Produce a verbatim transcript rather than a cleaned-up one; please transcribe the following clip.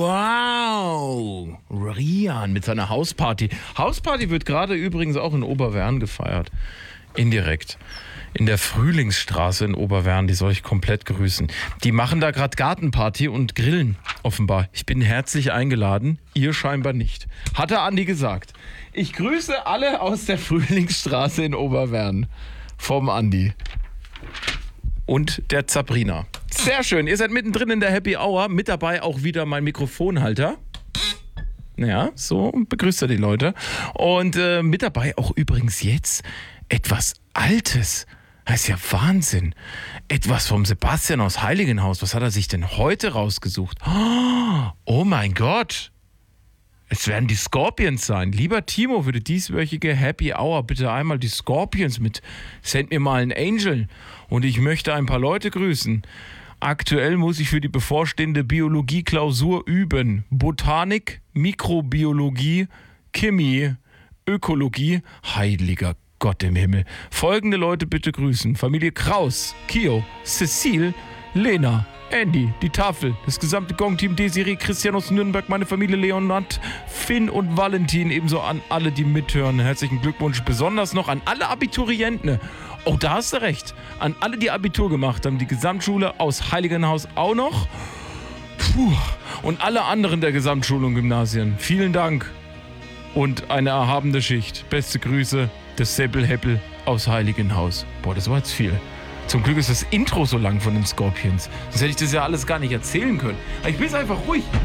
Wow! Rian mit seiner Hausparty. Hausparty wird gerade übrigens auch in Oberwern gefeiert. Indirekt. In der Frühlingsstraße in Oberwern, die soll ich komplett grüßen. Die machen da gerade Gartenparty und grillen, offenbar. Ich bin herzlich eingeladen, ihr scheinbar nicht. Hat der Andi gesagt. Ich grüße alle aus der Frühlingsstraße in Oberwern. Vom Andi. Und der Sabrina. Sehr schön, ihr seid mittendrin in der Happy Hour. Mit dabei auch wieder mein Mikrofonhalter. Ja, so begrüßt er die Leute. Und äh, mit dabei auch übrigens jetzt etwas Altes. Das ist ja Wahnsinn. Etwas vom Sebastian aus Heiligenhaus. Was hat er sich denn heute rausgesucht? Oh mein Gott. Es werden die Scorpions sein. Lieber Timo, für die dieswöchige Happy Hour bitte einmal die Scorpions mit. Send mir mal einen Angel. Und ich möchte ein paar Leute grüßen. Aktuell muss ich für die bevorstehende Biologie-Klausur üben. Botanik, Mikrobiologie, Chemie, Ökologie. Heiliger Gott im Himmel. Folgende Leute bitte grüßen. Familie Kraus, Kio, Cecile, Lena, Andy, die Tafel, das gesamte Gong-Team, Desiree, Christian aus Nürnberg, meine Familie Leonard, Finn und Valentin, ebenso an alle, die mithören. Herzlichen Glückwunsch, besonders noch an alle Abiturienten. Oh, da hast du recht. An alle, die Abitur gemacht haben, die Gesamtschule aus Heiligenhaus auch noch. Puh. Und alle anderen der Gesamtschule und Gymnasien. Vielen Dank und eine erhabene Schicht. Beste Grüße, das Seppel-Heppel aus Heiligenhaus. Boah, das war jetzt viel. Zum Glück ist das Intro so lang von den Scorpions. Sonst hätte ich das ja alles gar nicht erzählen können. Aber ich bin einfach ruhig.